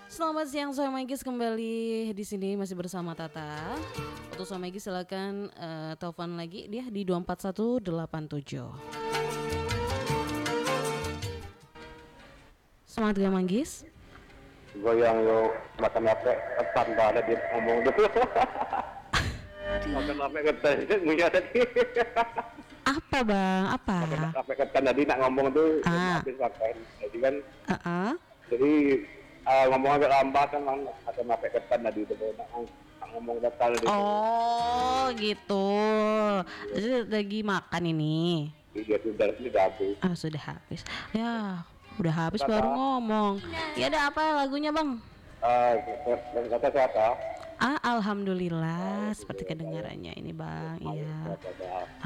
Selamat siang Soe Magis, kembali di sini masih bersama Tata. Untuk Soe Magis silakan telepon lagi dia di 24187. Semangat ya Manggis. Goyang yuk makan apa ketan ada dia ngomong dulu. Makan apa ketan punya tadi. Apa bang? Apa? Makan apa ketan tadi nak ngomong tuh habis makan. Jadi kan jadi ngomong agak lambat kan makan apa ketan tadi tuh nak ngomong datar gitu. Oh gitu. Jadi lagi makan ini. Dia sudah habis. Sudah habis. Ya, udah habis baru ngomong. Ya ada apa lagunya bang? Dan kata siapa? Alhamdulillah, seperti kedengarannya ini bang. Iya.